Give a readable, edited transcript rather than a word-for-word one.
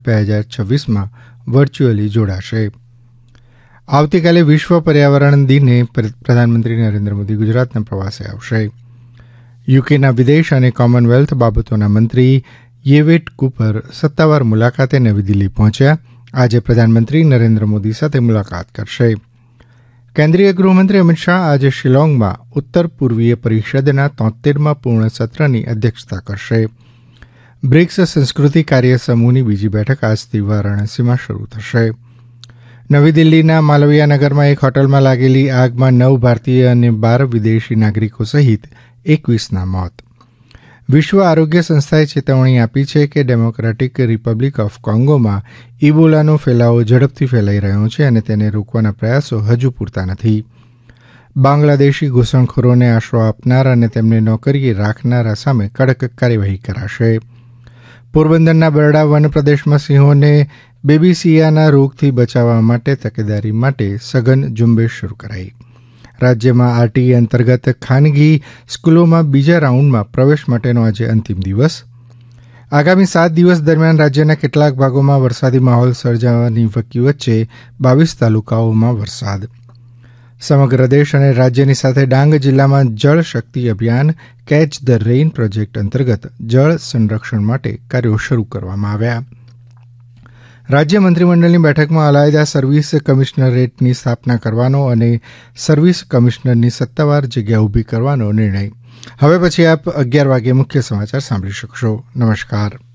2026માં virtually જોડાશે. આવતીકાલે વિશ્વ પર્યાવરણ દિને પ્રધાનમંત્રી નરેન્દ્ર મોદી ગુજરાતના પ્રવાસે આવશે. યુકેના વિદેશ અને કોમનવેલ્થ બાબતોના મંત્રી યેવેટ કૂપર સત્તાવાર મુલાકાતે નવી દિલ્હી પહોંચ્યા. આજે પ્રધાનમંત્રી નરેન્દ્ર મોદી સાથે મુલાકાત કરશે. કેન્દ્રીય ગૃહમંત્રી અમિત શાહ આજે શિલોંગમાં ઉત્તર પૂર્વીય પરિષદના 73મા પૂર્ણ સત્રની અધ્યક્ષતા કરશે. બ્રિક્સ સંસ્કૃતિ કાર્ય સમૂહની બીજી બેઠક આજથી વારાણસીમાં શરૂ થશે. નવી દિલ્હીના માલવીયા નગરમાં એક હોટલમાં લાગેલી આગમાં 9 ભારતીય અને 12 વિદેશી નાગરિકો સહિત 21ના મોત. વિશ્વ આરોગ્ય સંસ્થાએ ચેતવણી આપી છે કે ડેમોક્રેટિક રિપબ્લિક ઓફ કોંગોમાં ઇબોલાનો ફેલાવો ઝડપથી ફેલાઈ રહ્યો છે અને તેને રોકવાના પ્રયાસો હજુ પૂરતા નથી. બાંગ્લાદેશી ઘૂસણખોરોને આશરો આપનાર અને તેમને નોકરીએ રાખનારા સામે કડક કાર્યવાહી કરાશે. પોરબંદરના બરડા વન પ્રદેશમાં સિંહોને બેબીસિયાના રોગથી બચાવવા માટે તકેદારી માટે સઘન ઝુંબેશ શરૂ કરાઈ. રાજ્યમાં આરટીઈ અંતર્ગત ખાનગી સ્કૂલોમાં બીજા રાઉન્ડમાં પ્રવેશ માટેનો આજે અંતિમ દિવસ. આગામી 7 દિવસ દરમિયાન રાજ્યના કેટલાક ભાગોમાં વરસાદી માહોલ સર્જાવાની વકી વચ્ચે 22 તાલુકાઓમાં વરસાદ. સમગ્ર દેશ અને રાજ્યની સાથે ડાંગ જિલ્લામાં જળ શક્તિ અભિયાન કેચ ધ રેઇન પ્રોજેક્ટ અંતર્ગત જળ સંરક્ષણ માટે કાર્યો શરૂ કરવામાં આવ્યા. રાજ્ય મંત્રીમંડળની બેઠકમાં અલાયદા સર્વિસ કમિશનરેટની સ્થાપના કરવાનો અને સર્વિસ કમિશનરની સત્તાવાર જગ્યા ઊભી કરવાનો નિર્ણય. હવે પછી આપ 11 વાગે મુખ્ય સમાચાર સાંભળી શકશો. નમસ્કાર.